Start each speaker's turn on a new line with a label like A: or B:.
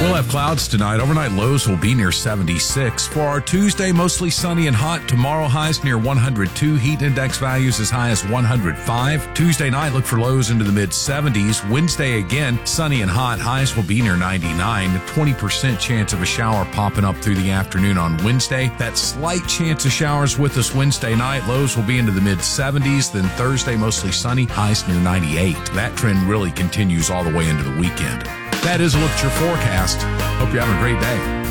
A: We'll have clouds tonight. Overnight lows will be near 76. For our Tuesday, mostly sunny and hot. Tomorrow, highs near 102. Heat index values as high as 105. Tuesday night, look for lows into the mid-70s. Wednesday, again, sunny and hot. Highs will be near 99. 20% chance of a shower popping up through the afternoon on Wednesday. That slight chance of showers with us Wednesday night. Lows will be into the mid-70s. Then Thursday, mostly sunny. Highs near 98. That trend really continues all the way into the weekend. That is a look at your forecast. Hope you're having a great day.